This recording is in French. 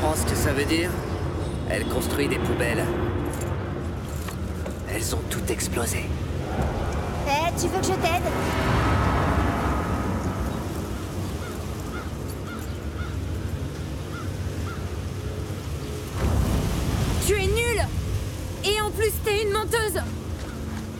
comprends ce que ça veut dire? Elle construit des poubelles. Elles ont toutes explosé. Eh, tu veux que je t'aide? Tu es nulle! Et en plus, t'es une menteuse!